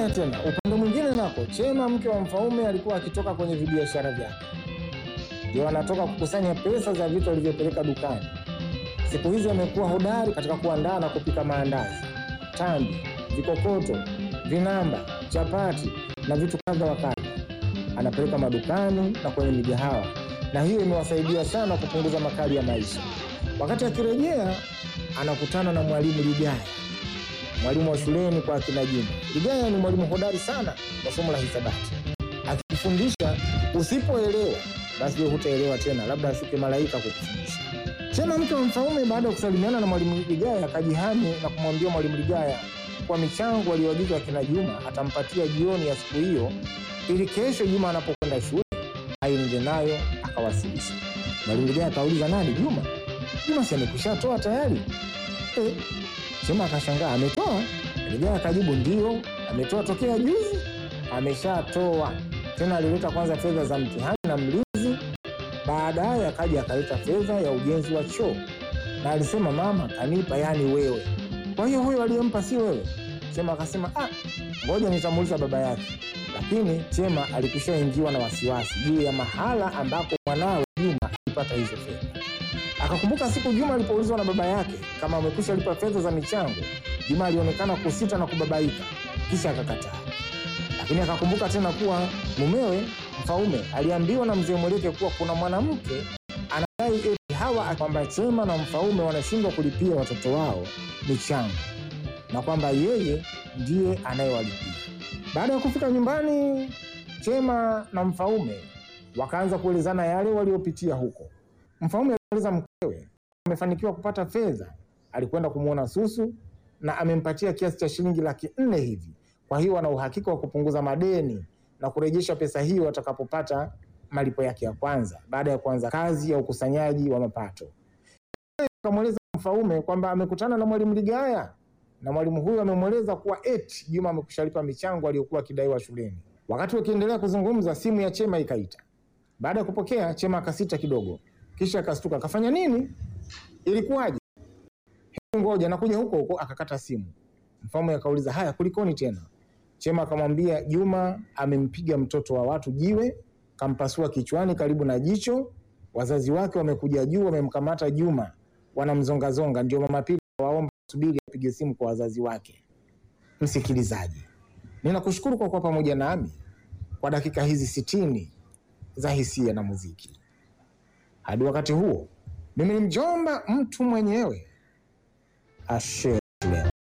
Haya tena, upande mwingine nako, Chema mke wa Mfaume alikuwa akitoka kwenye vibiashara vyake. Ndio anatoka kukusanya pesa za vitu alivyopeleka dukani. Siku hizi amekuwa hodari katika kuandaa na kupika maandazi, tambi, vikokoto, vinamba, chapati na vitu kadha wa kadha. Anapeleka madukani na kwenye migahawa, na hiyo imewasaidia sana kupunguza makali ya maisha. Wakati akirejea, anakutana na mwalimu Ligaya, mwalimu wa shuleni kwa akina Juma. Ligaya ni mwalimu hodari sana kwa somo la hisabati. Akifundisha, usipoelewa basi wewe hutaelewa tena, labda ashuke malaika kukufundisha. Chema mke wa Mfaume baada ya kusalimiana na mwalimu Ligaya akajihami na kumwambia mwalimu Ligaya kwa michango aliyoagizwa akina Juma atampatia jioni ya siku hiyo, ili kesho Juma anapokwenda shule aende nayo akawasilisha. Mwalimu Ligaya akauliza, nani Juma? Juma si amekushatoa tayari? Chema akashangaa, ametoa? Ligaya akajibu, ndio, ametoa tokea juzi, ameshatoa. Tena alileta kwanza fedha za mtihani na mlinzi, baadaye akaja akaleta fedha ya ujenzi wa choo. Na alisema mama kanipa, yani wewe. Kwa hiyo huyo aliyempa si wewe? Chema akasema, ngoja nitamuuliza baba yake. Lakini Chema alikushaingiwa na wasiwasi juu ya mahala ambako mwanawe Juma alipata hizo fedha. Akakumbuka siku Juma alipoulizwa na baba yake kama amekwisha lipa fedha za michango. Juma alionekana kusita na kubabaika, kisha akakataa. Lakini akakumbuka tena kuwa mumewe Mfaume aliambiwa na mzee Mweleke kuwa kuna mwanamke anadai eti hawa kwamba Chema na Mfaume wanashindwa kulipia watoto wao michango na kwamba yeye ndiye anayewalipia. Baada ya kufika nyumbani, Chema na Mfaume wakaanza kuelezana yale waliopitia huko. Mfaume alieleza mkewe amefanikiwa kupata fedha, alikwenda kumuona Susu na amempatia kiasi cha shilingi 400,000 hivi. Kwa hiyo ana uhakika wa kupunguza madeni na kurejesha pesa hiyo atakapopata malipo yake ya kwanza baada ya kuanza kazi ya ukusanyaji wa mapato. Akamweleza Mfaume kwamba amekutana na mwalimu Ligaya na mwalimu huyo amemweleza kuwa eti Juma amekushalipa michango aliyokuwa akidaiwa shuleni. Wakati wakiendelea kuzungumza, simu ya Chema ikaita. Baada ya kupokea, Chema akasita kidogo, kisha akastuka. Akafanya nini? Ilikuwaje? Ngoja nakuja huko huko. Akakata simu. Mfaume akauliza, haya kulikoni tena? Chema akamwambia Juma amempiga mtoto wa watu jiwe, kampasua kichwani karibu na jicho. Wazazi wake wamekuja juu, wamemkamata Juma, wanamzongazonga. Ndio mama Pili waomba subiri apige simu kwa wazazi wake. Msikilizaji, ninakushukuru kwa kuwa pamoja nami kwa dakika hizi 60 za hisia na muziki. Hadi wakati huo, mimi ni mjomba mtu mwenyewe Ashe.